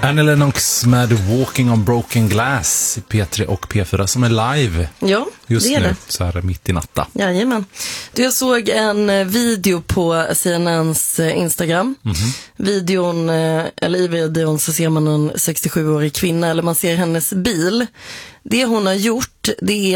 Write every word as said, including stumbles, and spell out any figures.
Annie Lennox med Walking on Broken Glass i P tre och P fyra som är live ja, just det är nu, det. så här mitt i natta. Jajamän. Du, jag såg en video på C N N:s Instagram. Mm-hmm. Videon, eller i videon så ser man en sextiosjuårig kvinna, eller man ser hennes bil. Det hon har gjort, det är